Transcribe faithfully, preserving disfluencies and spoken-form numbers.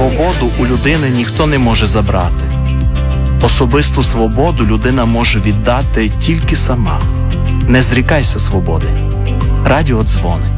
Свободу у людини ніхто не може забрати. Особисту свободу людина може віддати тільки сама. Не зрікайся свободи. Радіо дзвонить.